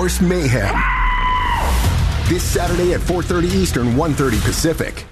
Horse Mayhem. This Saturday at 4:30 Eastern, 1:30 Pacific.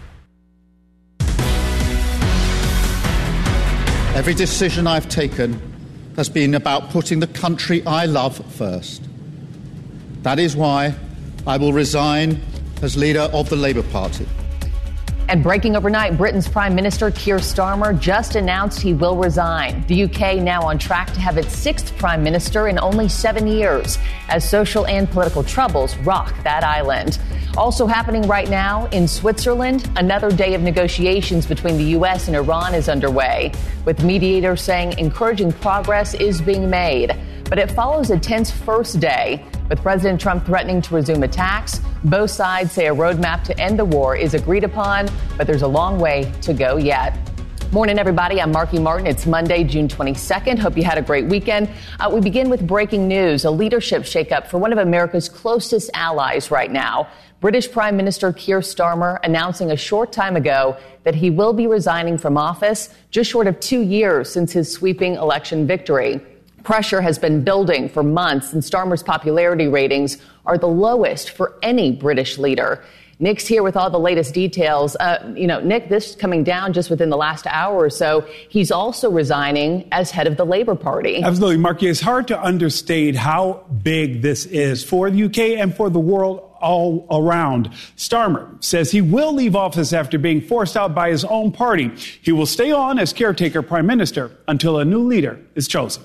Every decision I've taken has been about putting the country I love first. That is why I will resign as leader of the Labour Party. And breaking overnight, Britain's Prime Minister Keir Starmer just announced he will resign. The UK now on track to have its sixth Prime Minister in only 7 years as social and political troubles rock that island. Also happening right now in Switzerland, another day of negotiations between the U.S. and Iran is underway, with mediators saying encouraging progress is being made. But it follows a tense first day, with President Trump threatening to resume attacks. Both sides say a roadmap to end the war is agreed upon, but there's a long way to go yet. Morning, everybody. I'm Marky Martin. It's Monday, June 22nd. Hope you had a great weekend. We begin with breaking news, a leadership shakeup for one of America's closest allies right now. British Prime Minister Keir Starmer announcing a short time ago that he will be resigning from office just short of 2 years since his sweeping election victory. Pressure has been building for months, and Starmer's popularity ratings are the lowest for any British leader. Nick's here with all the latest details. Nick, this coming down just within the last hour or so. He's also resigning as head of the Labour Party. Absolutely, Marky. It's hard to understate how big this is for the UK and for the world all around. Starmer says he will leave office after being forced out by his own party. He will stay on as caretaker prime minister until a new leader is chosen.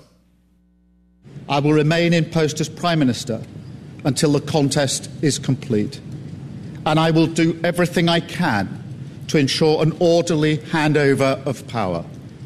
I will remain in post as Prime Minister until the contest is complete. And I will do everything I can to ensure an orderly handover of power.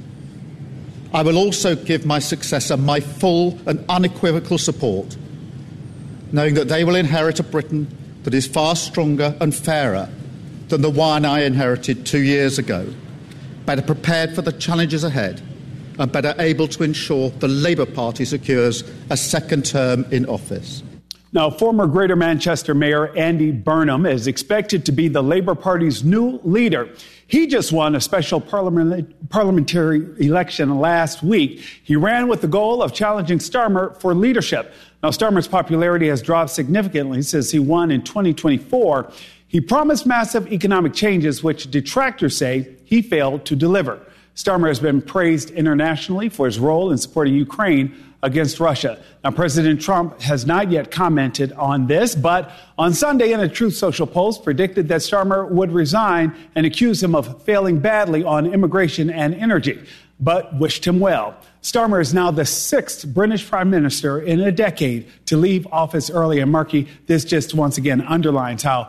I will also give my successor my full and unequivocal support, knowing that they will inherit a Britain that is far stronger and fairer than the one I inherited 2 years ago, better prepared for the challenges ahead, and better able to ensure the Labour Party secures a second term in office. Now, former Greater Manchester Mayor Andy Burnham is expected to be the Labour Party's new leader. He just won a special parliamentary election last week. He ran with the goal of challenging Starmer for leadership. Now, Starmer's popularity has dropped significantly since he won in 2024. He promised massive economic changes, which detractors say he failed to deliver. Starmer has been praised internationally for his role in supporting Ukraine against Russia. Now, President Trump has not yet commented on this, but on Sunday in a Truth Social post predicted that Starmer would resign and accused him of failing badly on immigration and energy, but wished him well. Starmer is now the sixth British prime minister in a decade to leave office early. And Marky, this just once again underlines how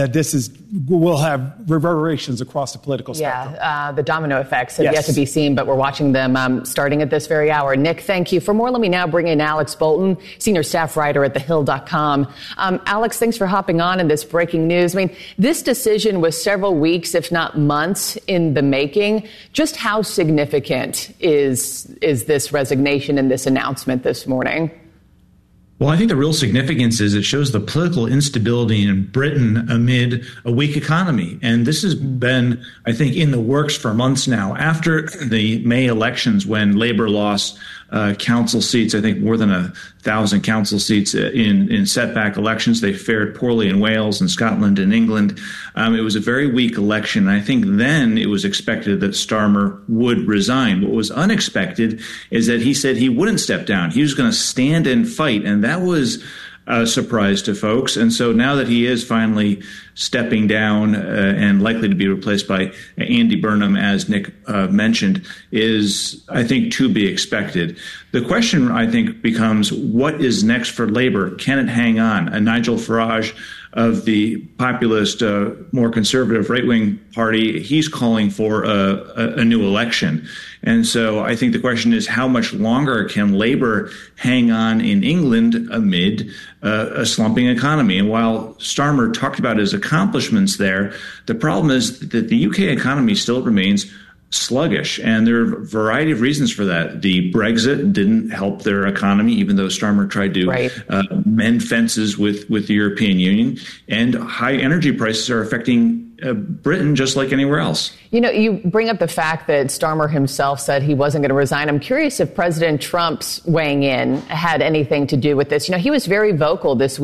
will have reverberations across the political spectrum. Yeah, the domino effects have yet to be seen, but we're watching them starting at this very hour. Nick, thank you. For more, let me now bring in Alex Bolton, senior staff writer at thehill.com. Alex, thanks for hopping on in this breaking news. I mean, this decision was several weeks, if not months, in the making. Just how significant is this resignation and this announcement this morning? Well, I think the real significance is it shows the political instability in Britain amid a weak economy. And this has been, I think, in the works for months now. After the May elections, when Labour lost council seats, I think more than 1,000 council seats in setback elections. They fared poorly in Wales and Scotland and England. It was a very weak election. I think then it was expected that Starmer would resign. What was unexpected is that he said he wouldn't step down. He was going to stand and fight. And that was a surprise to folks. And so now that he is finally stepping down and likely to be replaced by Andy Burnham, as Nick mentioned, is, I think, to be expected. The question, I think, becomes what is next for Labour? Can it hang on? Nigel Farage of the populist, more conservative right-wing party, he's calling for a new election. And so I think the question is, how much longer can Labour hang on in England amid a slumping economy? And while Starmer talked about his accomplishments there, the problem is that the UK economy still remains sluggish, and there are a variety of reasons for that. The Brexit didn't help their economy, even though Starmer tried to mend fences with the European Union, and high energy prices are affecting Britain just like anywhere else. You know, you bring up the fact that Starmer himself said he wasn't going to resign. I'm curious if President Trump's weighing in had anything to do with this. You know, he was very vocal this week